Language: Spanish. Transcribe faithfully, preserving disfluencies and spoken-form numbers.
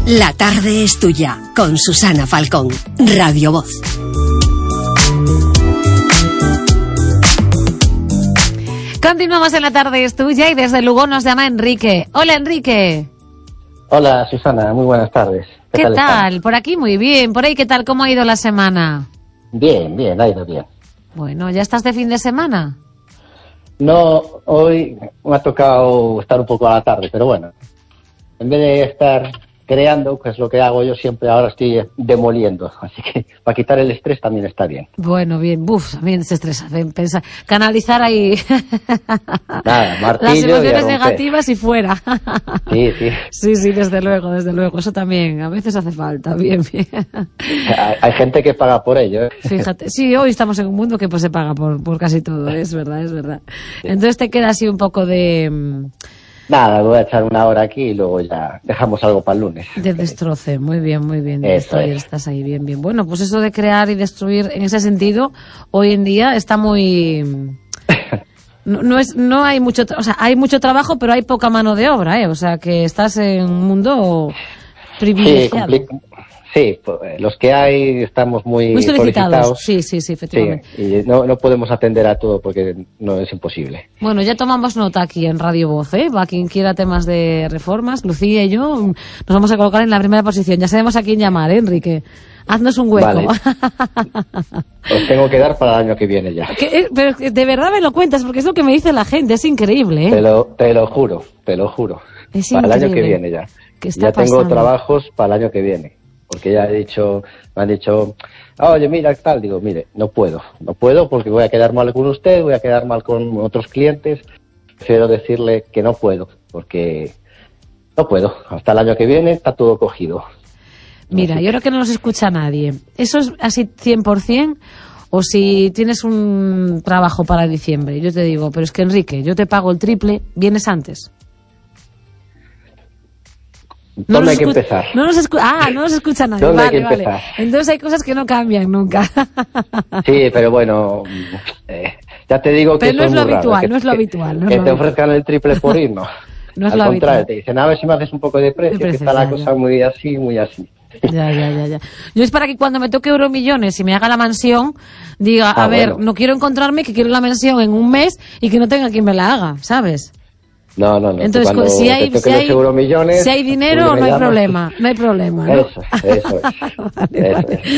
La tarde es tuya, con Susana Falcón, Radio Voz. Continuamos en La tarde es tuya y desde Lugo nos llama Enrique. Hola, Enrique. Hola, Susana, muy buenas tardes. ¿Qué, ¿Qué tal? tal? Por aquí muy bien. Por ahí, ¿qué tal? ¿Cómo ha ido la semana? Bien, bien, ha ido bien. Bueno, ¿ya estás de fin de semana? No, hoy me ha tocado estar un poco a la tarde, pero bueno, en vez de estar creando, que es lo que hago yo siempre, ahora estoy demoliendo, así que para quitar el estrés también está bien. Bueno, bien, buf, también se estresa, pensar, canalizar ahí Nada, martillo, las emociones negativas y fuera. Sí, sí. Sí, sí, desde luego, desde luego, eso también, a veces hace falta, bien, bien. Hay, hay gente que paga por ello, ¿eh? Fíjate, sí, hoy estamos en un mundo que pues se paga por, por casi todo, es verdad, es verdad. Sí. Entonces te queda así un poco de... Nada, voy a echar una hora aquí y luego ya dejamos algo para el lunes. De destroce, muy bien, muy bien. Eso es. Estás ahí, bien, bien. Bueno, pues eso de crear y destruir, en ese sentido, hoy en día está muy... No, no es, no hay mucho, o sea, hay mucho trabajo, pero hay poca mano de obra, ¿eh? O sea, que estás en un mundo privilegiado. Sí, compli- sí, pues, los que hay estamos muy, muy solicitados. solicitados. Sí, sí, sí, efectivamente. Sí, y no, no podemos atender a todo porque no es imposible. Bueno, ya tomamos nota aquí en Radio Voz, ¿eh? Va quien quiera temas de reformas, Lucía y yo nos vamos a colocar en la primera posición. Ya sabemos a quién llamar, ¿eh, Enrique? Haznos un hueco. Vale. Os tengo que dar para el año que viene ya. ¿Qué? Pero de verdad me lo cuentas, porque es lo que me dice la gente, es increíble, ¿eh? Te lo, te lo juro, te lo juro. Es para increíble. el año que viene ya. ¿Qué está ya pasando? tengo trabajos para el año que viene. Porque ya he dicho, me han dicho, oye, mira, tal, digo, mire, no puedo, no puedo porque voy a quedar mal con usted, voy a quedar mal con otros clientes. Prefiero decirle que no puedo, porque no puedo. Hasta el año que viene está todo cogido. Mira, yo creo que no nos escucha nadie. ¿Eso es así cien por ciento? O si tienes un trabajo para diciembre, yo te digo, pero es que Enrique, yo te pago el triple, vienes antes. No ¿Dónde hay escu- que empezar? No nos escu- ah, no nos escucha nadie. ¿Dónde vale, hay que empezar? Vale. Entonces hay cosas que no cambian nunca. Sí, pero bueno, eh, ya te digo que pero no es son lo muy habitual, raros, no es lo que, habitual. No que es lo te habitual. ofrezcan el triple por ir, no. No es Al lo contrario, habitual. te dicen, a ver si me haces un poco de precio, De que precio, está la ya, cosa ya. muy así, muy así. Ya, ya, ya, ya. Yo es para que cuando me toque Euromillones y me haga la mansión, diga, Ah, a ver, bueno. no quiero encontrarme que quiero la mansión en un mes y que no tenga quien me la haga, ¿sabes? No, no, no. Entonces, cuando si hay, te si toquen hay, los euromillones, si hay dinero, tú me no hay llamas. problema, no hay problema, ¿no? Eso, eso es. Vale, Eso vale. es.